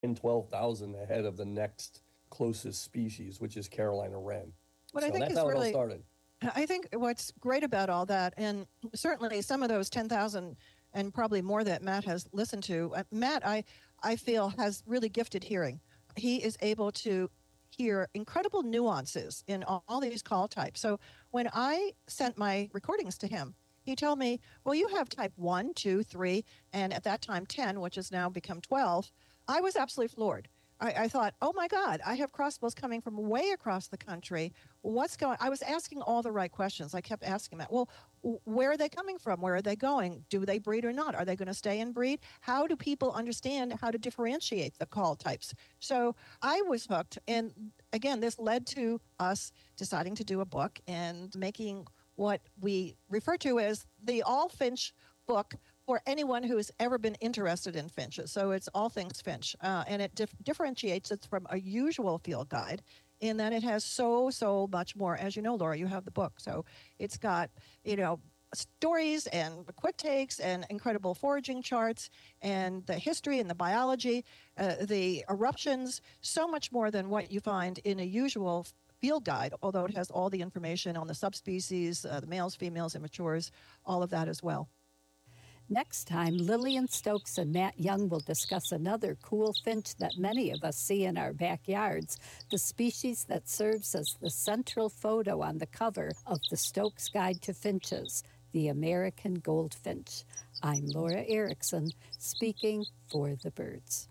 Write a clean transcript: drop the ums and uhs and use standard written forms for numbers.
12,000 ahead of the next closest species, which is Carolina wren. What so I think that's is how it all really, started. I think what's great about all that, and certainly some of those 10,000 and probably more that Matt has listened to, Matt, I feel, has really gifted hearing. He is able to hear incredible nuances in all these call types. So when I sent my recordings to him, he told me, well, you have type 1, 2, 3, and at that time 10, which has now become 12. I was absolutely floored. I thought, oh my God, I have crossbills coming from way across the country. What's going? I was asking all the right questions. I kept asking that. Well, where are they coming from? Where are they going? Do they breed or not? Are they going to stay and breed? How do people understand how to differentiate the call types? So I was hooked. And again, this led to us deciding to do a book and making what we refer to as the All Finch book for anyone who has ever been interested in finches. So it's all things finch, and it differentiates it from a usual field guide in that it has so much more. As you know, Laura, you have the book, so it's got stories and quick takes and incredible foraging charts and the history and the biology, the eruptions, so much more than what you find in a usual field guide, although it has all the information on the subspecies, the males, females, immatures, all of that as well. Next time, Lillian Stokes and Matt Young will discuss another cool finch that many of us see in our backyards, the species that serves as the central photo on the cover of the Stokes Guide to Finches, the American goldfinch. I'm Laura Erickson, speaking for the birds.